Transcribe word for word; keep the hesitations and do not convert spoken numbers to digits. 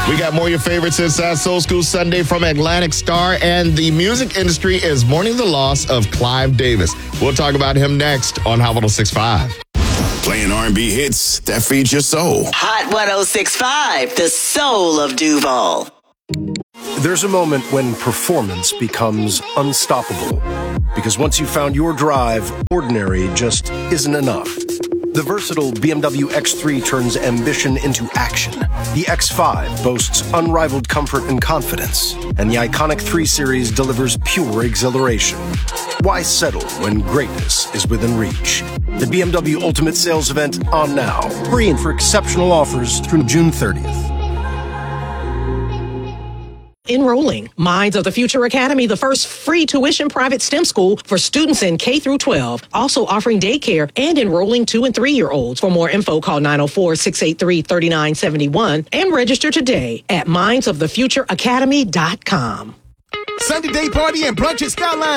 We got more of your favorites inside Soul School Sunday from Atlantic Star, and the music industry is mourning the loss of Clive Davis. We'll talk about him next on Hot one oh six point five. Playing R and B hits that feed your soul. Hot one oh six point five, the soul of Duval. There's a moment when performance becomes unstoppable. Because once you've found your drive, ordinary just isn't enough. The versatile B M W X three turns ambition into action. The X five boasts unrivaled comfort and confidence. And the iconic three Series delivers pure exhilaration. Why settle when greatness is within reach? The B M W Ultimate Sales Event on now. Hurry in for exceptional offers through June thirtieth. Enrolling. Minds of the Future Academy, the first free tuition private STEM school for students in K through twelve. Also offering daycare and enrolling two and three year olds. For more info, call nine oh four, six eight three, three nine seven one and register today at minds of the future academy dot com. Sunday day party and brunch at Skyline.